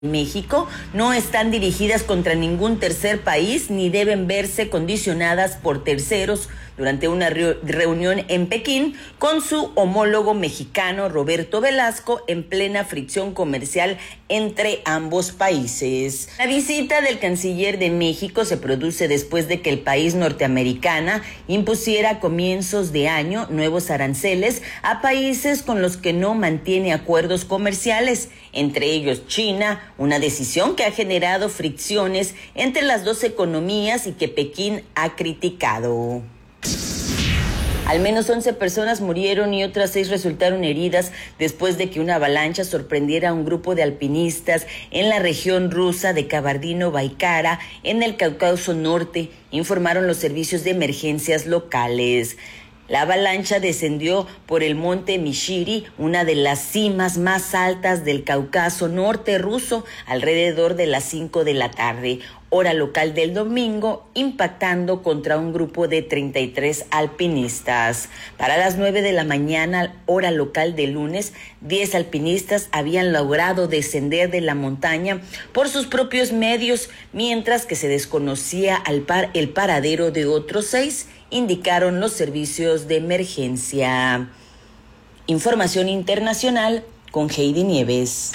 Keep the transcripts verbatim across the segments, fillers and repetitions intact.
México no están dirigidas contra ningún tercer país ni deben verse condicionadas por terceros durante una re- reunión en Pekín con su homólogo mexicano Roberto Velasco en plena fricción comercial entre ambos países. La visita del canciller de México se produce después de que el país norteamericana impusiera a comienzos de año nuevos aranceles a países con los que no mantiene acuerdos comerciales, entre ellos China, una decisión que ha generado fricciones entre las dos economías y que Pekín ha criticado. Al menos once personas murieron y otras seis resultaron heridas después de que una avalancha sorprendiera a un grupo de alpinistas en la región rusa de Kabardino-Baikara, en el Cáucaso Norte, informaron los servicios de emergencias locales. La avalancha descendió por el monte Mishiri, una de las cimas más altas del Cáucaso Norte ruso, alrededor de las cinco de la tarde, hora local del domingo, impactando contra un grupo de treinta y tres alpinistas. Para las nueve de la mañana, hora local del lunes, diez alpinistas habían logrado descender de la montaña por sus propios medios, mientras que se desconocía al par el paradero de otros seis, indicaron los servicios de emergencia. Información internacional con Heidi Nieves.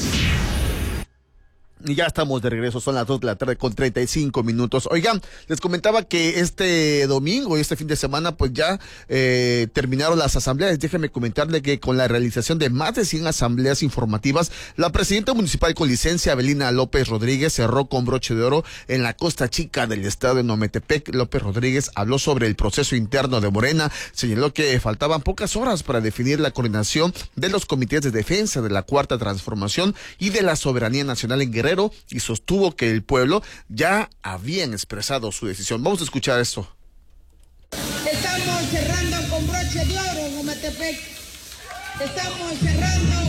Y ya estamos de regreso, son las dos de la tarde con treinta y cinco minutos. Oigan, les comentaba que este domingo y este fin de semana pues ya eh, terminaron las asambleas. Déjenme comentarle que con la realización de más de cien asambleas informativas, la presidenta municipal con licencia, Abelina López Rodríguez, cerró con broche de oro en la Costa Chica del estado de Nometepec. López Rodríguez habló sobre el proceso interno de Morena, señaló que faltaban pocas horas para definir la coordinación de los comités de defensa de la Cuarta Transformación y de la soberanía nacional en Guerrero, y sostuvo que el pueblo ya habían expresado su decisión. Vamos a escuchar esto. Estamos cerrando con broche de oro en Ometepec. Estamos cerrando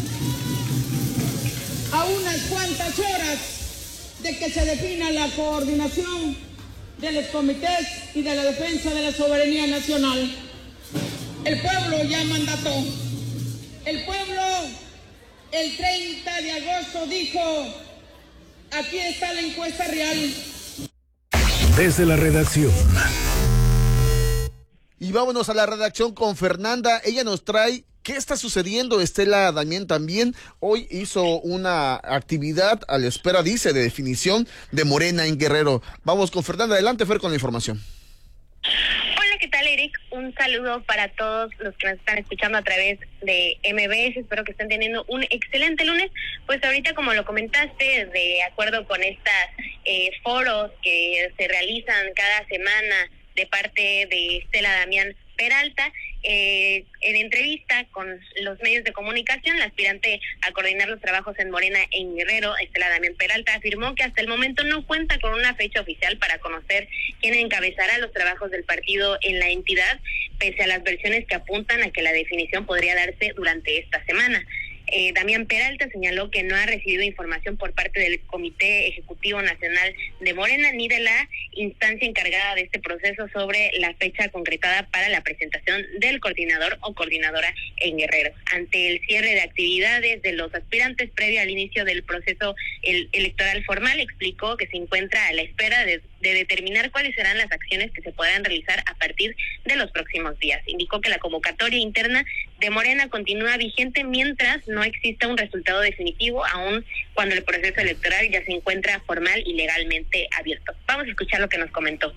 a unas cuantas horas de que se defina la coordinación de los comités y de la defensa de la soberanía nacional. El pueblo ya mandató. El pueblo el treinta de agosto dijo: aquí está la encuesta real. Desde la redacción. Y vámonos a la redacción con Fernanda. Ella nos trae qué está sucediendo. Estela Damián también hoy hizo una actividad a la espera, dice, de definición de Morena en Guerrero. Vamos con Fernanda. Adelante, Fer, con la información. ¿Qué tal, Eric? Un saludo para todos los que nos están escuchando a través de M B S. Espero que estén teniendo un excelente lunes. Pues ahorita, como lo comentaste, de acuerdo con estos eh, foros que se realizan cada semana de parte de Estela Damián Peralta, eh, en entrevista con los medios de comunicación, la aspirante a coordinar los trabajos en Morena en Guerrero, Estela Damián Peralta, afirmó que hasta el momento no cuenta con una fecha oficial para conocer quién encabezará los trabajos del partido en la entidad, pese a las versiones que apuntan a que la definición podría darse durante esta semana. Eh, Damián Peralta señaló que no ha recibido información por parte del Comité Ejecutivo Nacional de Morena ni de la instancia encargada de este proceso sobre la fecha concretada para la presentación del coordinador o coordinadora en Guerrero. Ante el cierre de actividades de los aspirantes previo al inicio del proceso el, electoral formal, explicó que se encuentra a la espera de, de determinar cuáles serán las acciones que se podrán realizar a partir de los próximos días. Indicó que la convocatoria interna de Morena continúa vigente mientras no exista un resultado definitivo, aun cuando el proceso electoral ya se encuentra formal y legalmente abierto. Vamos a escuchar lo que nos comentó.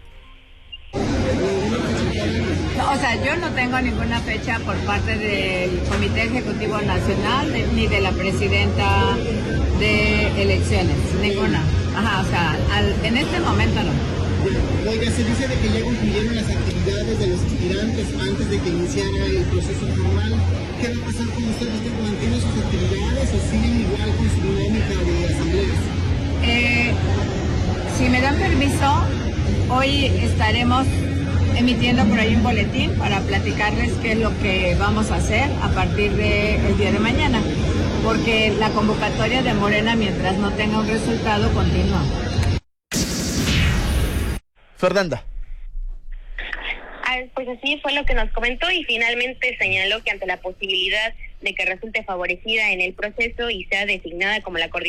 O sea, yo no tengo ninguna fecha por parte del Comité Ejecutivo Nacional ni de la presidenta de elecciones, ninguna. Ajá, o sea, al, en este momento no. Oiga, se dice de que ya concluyeron las actividades de los aspirantes antes de que iniciara el proceso formal. ¿Qué va a pasar con ustedes? ¿Usted mantiene sus actividades o siguen igual con su dinámica de asambleas? Eh, si me dan permiso, hoy estaremos emitiendo por ahí un boletín para platicarles qué es lo que vamos a hacer a partir del día de mañana, porque la convocatoria de Morena, mientras no tenga un resultado, continúa. Fernanda. Pues así fue lo que nos comentó y finalmente señaló que ante la posibilidad de que resulte favorecida en el proceso y sea designada como la coordinadora